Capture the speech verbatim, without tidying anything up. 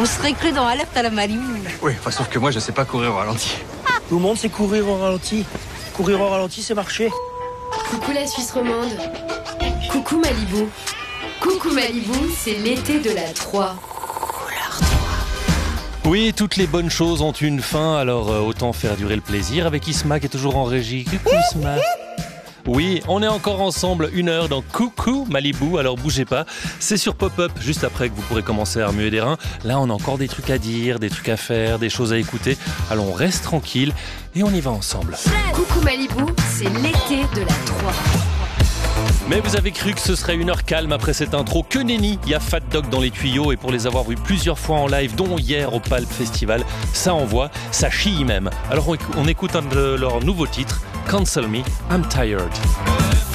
On serait cru dans Alerte à la Malibu. Oui, enfin, sauf que moi, je sais pas courir au ralenti. Tout le monde sait courir au ralenti. Courir au ralenti, c'est marcher. Coucou la Suisse romande. Coucou Malibu. Coucou Malibu, c'est l'été de la Troie. Oui, toutes les bonnes choses ont une fin, alors euh, autant faire durer le plaisir avec Isma qui est toujours en régie. Coucou Isma. Oui, on est encore ensemble une heure dans Coucou Malibu, alors bougez pas. C'est sur Pop-Up, juste après que vous pourrez commencer à remuer des reins. Là, on a encore des trucs à dire, des trucs à faire, des choses à écouter. Alors on reste tranquille et on y va ensemble. Coucou Malibu, c'est l'été de la Troie. Mais vous avez cru que ce serait une heure calme après cette intro. Que nenni, il y a Fat Dog dans les tuyaux et pour les avoir vus plusieurs fois en live, dont hier au Palp Festival, ça envoie, ça chie même. Alors on écoute un de leurs nouveaux titres, Cancel Me, I'm Tired.